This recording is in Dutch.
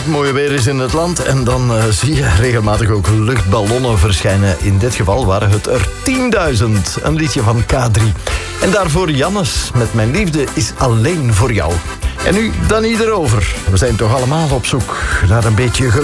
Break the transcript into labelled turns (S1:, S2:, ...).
S1: het mooie weer is in het land. En dan zie je regelmatig ook luchtballonnen verschijnen. In dit geval waren het er 10.000. Een liedje van K3. En daarvoor Jannes met Mijn liefde is alleen voor jou. En nu dan iederover. We zijn toch allemaal op zoek naar een beetje geluk.